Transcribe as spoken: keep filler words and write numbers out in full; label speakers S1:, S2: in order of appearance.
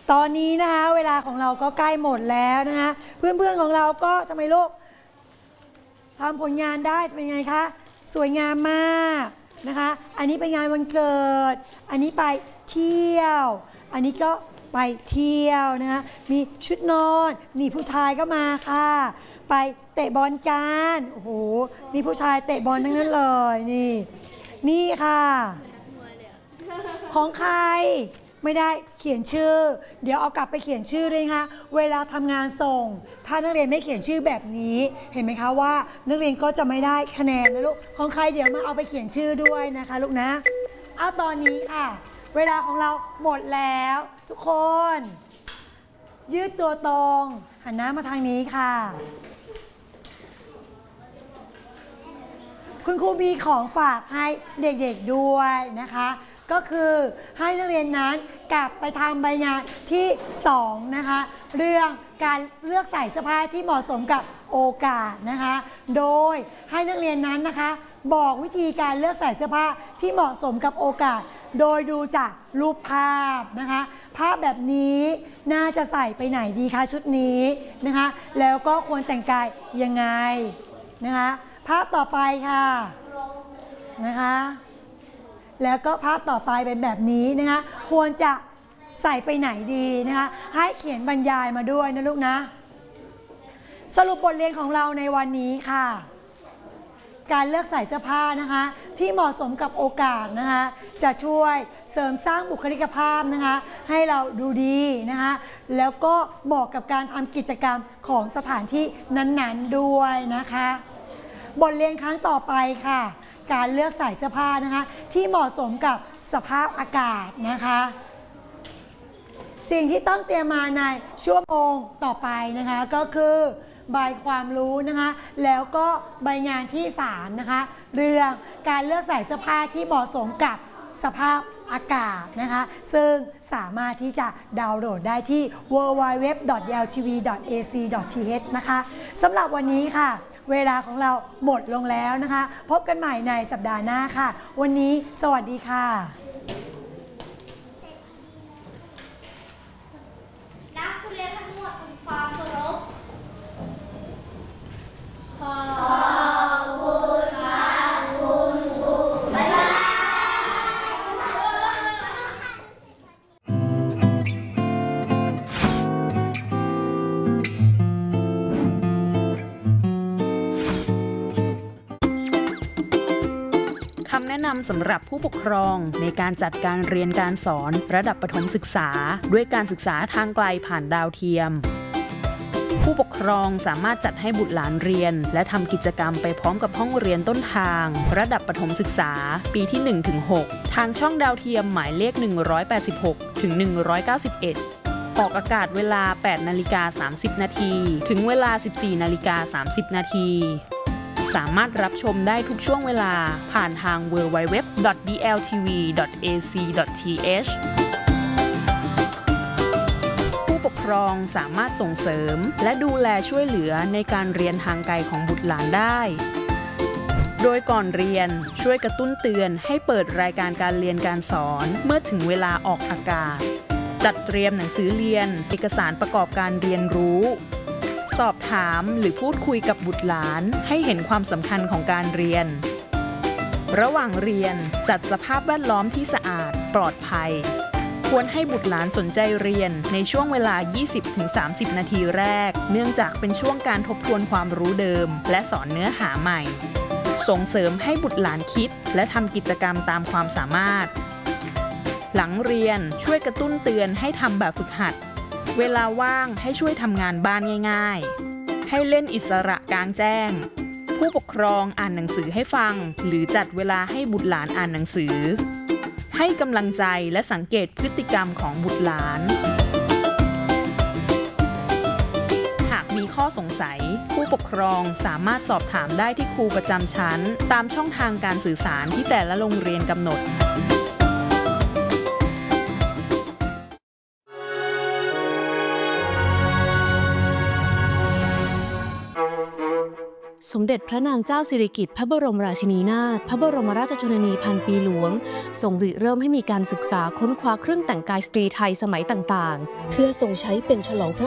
S1: ตอนนี้นะคะเวลาของเราก็ใกล้หมดแล้วนะคะเพื่อนๆของเราก็ทำไมลูกทำผลงานได้จะเป็นไงคะสวยงามมากนะคะอันนี้ไปงานวันเกิดอันนี้ไปเที่ยวอันนี้ก็ไปเที่ยวนะคะมีชุดนอนนี่ผู้ชายก็มาค่ะไปเตะบอลกันโอ้โหมีผู้ชายเตะบอลทั้งนั้นเลยนี่นี่ค่ะของใครไม่ได้เขียนชื่อเดี๋ยวเอากลับไปเขียนชื่อเลยนะคะเวลาทำงานส่งถ้านักเรียนไม่เขียนชื่อแบบนี้เห็นไหมคะว่านักเรียนก็จะไม่ได้คะแนนนะลูกของใครเดี๋ยวมาเอาไปเขียนชื่อด้วยนะคะลูกนะเอาตอนนี้ค่ะเวลาของเราหมดแล้วทุกคนยืดตัวตรงหันหน้ามาทางนี้ค่ะคุณครูมีของฝากให้เด็กๆด้วยนะคะก็คือให้นักเรียนนั้นกลับไปทำใบงานที่สองนะคะเรื่องการเลือกใส่เสื้อผ้าที่เหมาะสมกับโอกาสนะคะโดยให้นักเรียนนั้นนะคะบอกวิธีการเลือกใส่เสื้อผ้าที่เหมาะสมกับโอกาสโดยดูจากรูปภาพนะคะภาพแบบนี้น่าจะใส่ไปไหนดีคะชุดนี้นะคะแล้วก็ควรแต่งกายยังไงนะคะภาพต่อไปค่ะนะคะแล้วก็ภาพต่อไปเป็นแบบนี้นะคะควรจะใส่ไปไหนดีนะคะให้เขียนบรรยายมาด้วยนะลูกนะสรุปบทเรียนของเราในวันนี้ค่ะการเลือกใส่เสื้อผ้านะคะที่เหมาะสมกับโอกาสนะคะจะช่วยเสริมสร้างบุคลิกภาพนะคะให้เราดูดีนะคะแล้วก็เหมาะกับการทำกิจกรรมของสถานที่นั้นๆด้วยนะคะบทเรียนครั้งต่อไปค่ะการเลือกใส่เสื้อผ้านะคะที่เหมาะสมกับสภาพอากาศนะคะสิ่งที่ต้องเตรียมมาในชั่วโมงต่อไปนะคะก็คือใบความรู้นะคะแล้วก็ใบงานที่สามนะคะเรื่องการเลือกใส่เสื้อผ้าที่เหมาะสมกับสภาพอากาศนะคะซึ่งสามารถที่จะดาวน์โหลดได้ที่ ดับเบิลยู ดับเบิลยู ดับเบิลยู ดอท แอล ที วี ดอท เอ ซี ดอท ที เอช นะคะสำหรับวันนี้ค่ะเวลาของเราหมดลงแล้วนะคะพบกันใหม่ในสัปดาห์หน้าค่ะวันนี้สวัสดีค่ะ
S2: นักเรียนทั้งหมดมีความเคารพขอบคุณค่ะคุณครูบ๊ายบาย
S3: คำแนะนำสำหรับผู้ปกครองในการจัดการเรียนการสอนระดับประถมศึกษาด้วยการศึกษาทางไกลผ่านดาวเทียมผู้ปกครองสามารถจัดให้บุตรหลานเรียนและทำกิจกรรมไปพร้อมกับห้องเรียนต้นทางระดับประถมศึกษาปีที่ หนึ่งถึงหก ทางช่องดาวเทียมหมายเลข หนึ่งร้อยแปดสิบหกถึงหนึ่งร้อยเก้าสิบเอ็ด ออกอากาศเวลา แปดนาฬิกาสามสิบนาทีถึงเวลา สิบสี่นาฬิกาสามสิบนาทีสามารถรับชมได้ทุกช่วงเวลาผ่านทาง ดับเบิลยู ดับเบิลยู ดับเบิลยู ดอท ดี แอล ที วี ดอท เอ ซี ดอท ที เอช ผู้ปกครองสามารถส่งเสริมและดูแลช่วยเหลือในการเรียนทางไกลของบุตรหลานได้โดยก่อนเรียนช่วยกระตุ้นเตือนให้เปิดรายการการเรียนการสอนเมื่อถึงเวลาออกอากาศจัดเตรียมหนังสือเรียนเอกสารประกอบการเรียนรู้สอบถามหรือพูดคุยกับบุตรหลานให้เห็นความสำคัญของการเรียนระหว่างเรียนจัดสภาพแวดล้อมที่สะอาดปลอดภัยควรให้บุตรหลานสนใจเรียนในช่วงเวลา ยี่สิบถึงสามสิบ นาทีแรกเนื่องจากเป็นช่วงการทบทวนความรู้เดิมและสอนเนื้อหาใหม่ส่งเสริมให้บุตรหลานคิดและทำกิจกรรมตามความสามารถหลังเรียนช่วยกระตุ้นเตือนให้ทำแบบฝึกหัดเวลาว่างให้ช่วยทำงานบ้านง่ายๆให้เล่นอิสระกลางแจ้งผู้ปกครองอ่านหนังสือให้ฟังหรือจัดเวลาให้บุตรหลานอ่านหนังสือให้กำลังใจและสังเกตพฤติกรรมของบุตรหลานหากมีข้อสงสัยผู้ปกครองสามารถสอบถามได้ที่ครูประจำชั้นตามช่องทางการสื่อสารที่แต่ละโรงเรียนกำหนด
S4: สมเด็จพระนางเจ้าสิริกิติ์พระบรมราชินีนาถพระบรมราชชนนีพันปีหลวงทรงริเริ่มให้มีการศึกษาค้นคว้าเครื่องแต่งกายสตรีไทยสมัยต่างๆเพื่อทรงใช้เป็นฉลองพระ